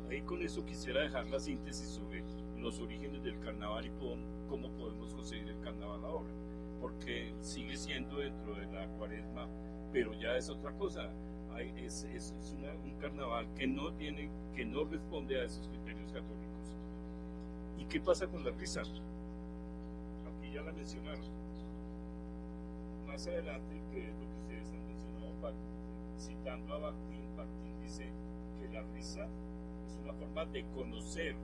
Ahí con eso quisiera dejar la síntesis sobre los orígenes del carnaval y cómo podemos conseguir el carnaval ahora, porque sigue siendo dentro de la cuaresma, pero ya es otra cosa. Un carnaval que no responde a esos criterios católicos. ¿Y qué pasa con la risa? Aquí ya la mencionaron. Más adelante, que es lo que ustedes han mencionado, citando a Bakhtin dice que la risa es una forma de conocer.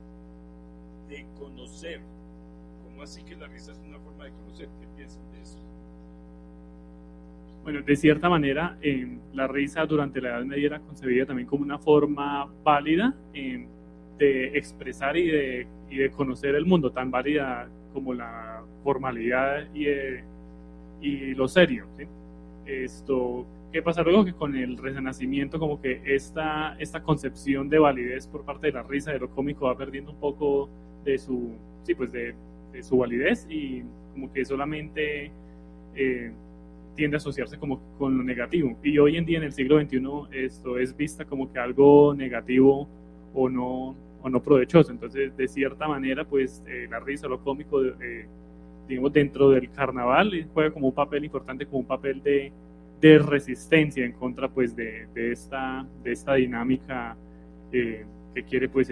¿Cómo así que la risa es una forma de conocer? ¿Qué piensan de eso? Bueno, de cierta manera, la risa durante la Edad Media era concebida también como una forma válida de expresar y de conocer el mundo, tan válida como la formalidad y lo serio, ¿sí? ¿Qué pasa luego? Que con el Renacimiento como que esta concepción de validez por parte de la risa, de lo cómico, va perdiendo un poco de su validez, y como que solamente tiende a asociarse como con lo negativo. Y hoy en día, en el siglo XXI, esto es vista como que algo negativo o no provechoso. Entonces, de cierta manera, pues la risa, lo cómico, digamos, dentro del carnaval juega como un papel importante, como un papel de resistencia en contra, pues, de esta dinámica que quiere, pues,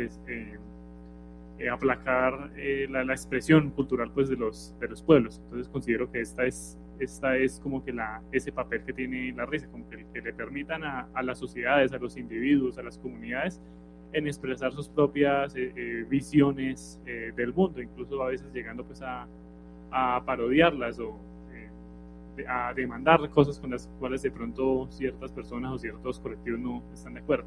aplacar la expresión cultural, pues, de los pueblos. Entonces considero que esta es como que ese papel que tiene la risa, como que le permitan a las sociedades, a los individuos, a las comunidades, en expresar sus propias visiones del mundo, incluso a veces llegando, pues, a parodiarlas o a demandar cosas con las cuales de pronto ciertas personas o ciertos colectivos no están de acuerdo.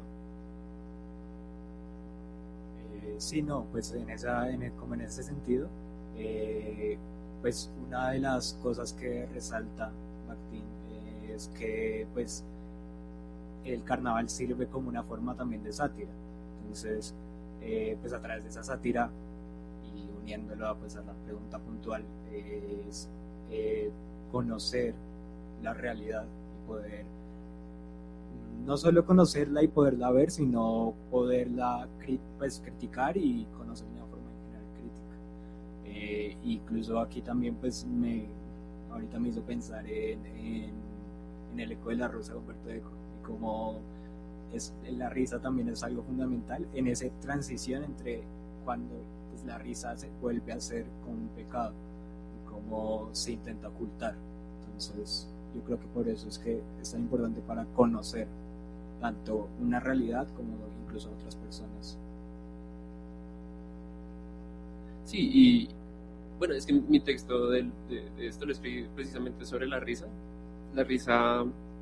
Sí, no, pues como en ese sentido, pues una de las cosas que resalta Martín es que, pues, el carnaval sirve como una forma también de sátira. Entonces, pues a través de esa sátira, y uniéndolo, pues, a la pregunta puntual, es conocer la realidad y poder no solo conocerla y poderla ver, sino poderla, pues, criticar y conocer de una forma en general crítica. Incluso aquí también, pues, ahorita me hizo pensar en el eco de la Rosa de Humberto Eco, y cómo la risa también es algo fundamental en esa transición entre cuando, pues, la risa se vuelve a ser como un pecado y cómo se intenta ocultar. Entonces, yo creo que por eso es que es tan importante para conocer tanto una realidad como incluso otras personas. Sí, y bueno, es que mi texto de esto lo escribí precisamente sobre la risa. La risa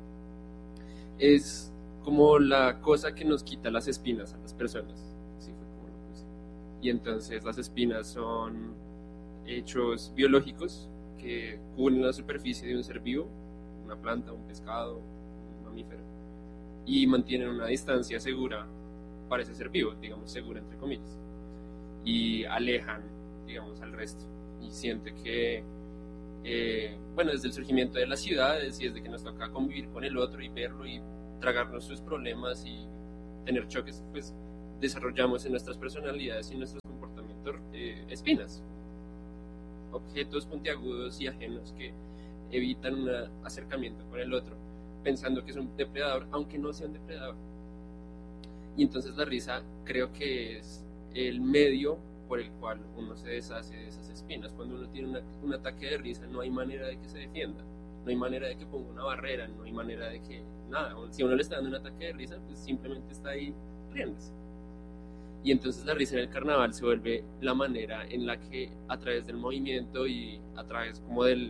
es como la cosa que nos quita las espinas a las personas. Así fue como lo puse. Y entonces las espinas son hechos biológicos que cubren la superficie de un ser vivo, una planta, un pescado, un mamífero, y mantienen una distancia segura para ese ser vivo, digamos, segura entre comillas, y alejan, digamos, al resto. Y siente que, bueno, desde el surgimiento de las ciudades y desde que nos toca convivir con el otro y verlo y tragarnos sus problemas y tener choques, pues desarrollamos en nuestras personalidades y en nuestros comportamientos espinas, objetos puntiagudos y ajenos que evitan un acercamiento con el otro, pensando que es un depredador, aunque no sea un depredador. Y entonces la risa creo que es el medio por el cual uno se deshace de esas espinas. Cuando uno tiene un ataque de risa, no hay manera de que se defienda, no hay manera de que ponga una barrera, no hay manera de que nada. Si a uno le está dando un ataque de risa, pues simplemente está ahí riéndose. Y entonces la risa en el carnaval se vuelve la manera en la que, a través del movimiento y a través como de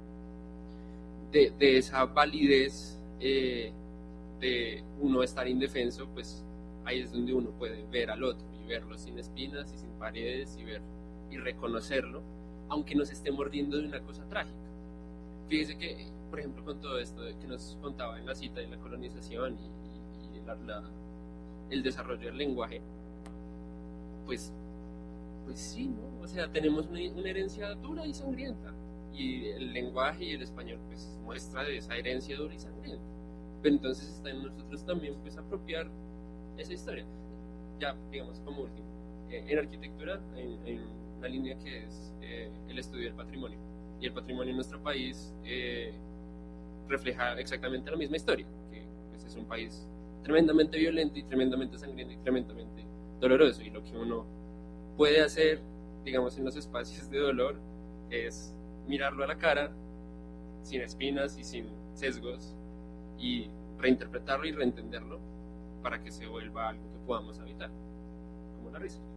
esa validez de uno estar indefenso, pues ahí es donde uno puede ver al otro y verlo sin espinas y sin paredes y reconocerlo, aunque nos esté mordiendo de una cosa trágica. Fíjese que, por ejemplo, con todo esto que nos contaba en la cita de la colonización y el desarrollo del lenguaje, pues sí, ¿no? O sea, tenemos una herencia dura y sangrienta, y el lenguaje y el español, pues, muestra de esa herencia dura y sangrienta. Pero entonces está en nosotros también, pues, apropiar esa historia. ya, digamos, como último, en arquitectura hay una línea que es el estudio del patrimonio. Y el patrimonio en nuestro país refleja exactamente la misma historia, que pues, es un país tremendamente violento y tremendamente sangriento y tremendamente doloroso. Y lo que uno puede hacer, digamos, en los espacios de dolor es mirarlo a la cara, sin espinas y sin sesgos, y reinterpretarlo y reentenderlo para que se vuelva algo que podamos habitar, como la risa.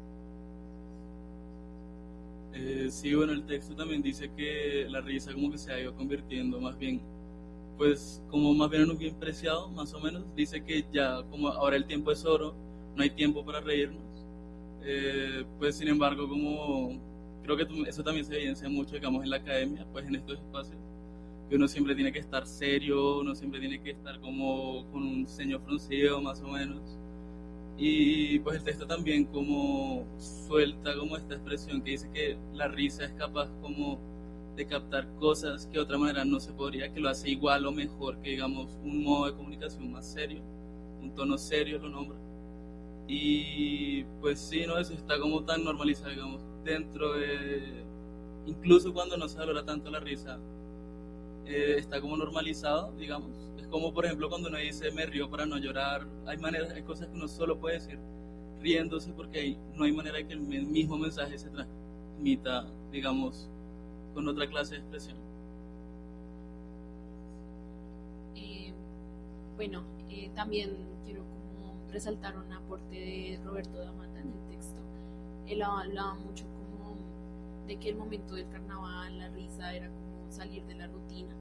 Sí, bueno, el texto también dice que la risa como que se ha ido convirtiendo más bien, pues como más bien en un bien preciado, más o menos. Dice que ya como ahora el tiempo es oro, no hay tiempo para reírnos. Pues sin embargo, como creo que eso también se evidencia mucho, digamos, en la academia, pues en estos espacios, que uno siempre tiene que estar serio, uno siempre tiene que estar como con un ceño fruncido, más o menos. Y pues el texto también como suelta como esta expresión que dice que la risa es capaz como de captar cosas que de otra manera no se podría, que lo hace igual o mejor que, digamos, un modo de comunicación más serio, un tono serio lo nombra. Y pues sí, no, eso está como tan normalizado, digamos, dentro de, incluso cuando no se valora tanto la risa, está como normalizado, digamos. Es como, por ejemplo, cuando uno dice me río para no llorar. Hay maneras, hay cosas que uno solo puede decir riéndose, porque no hay manera de que el mismo mensaje se transmita, digamos, con otra clase de expresión. Bueno, también quiero como resaltar un aporte de Roberto Damata en el texto. Él hablaba mucho como de que el momento del carnaval, la risa, era como salir de la rutina.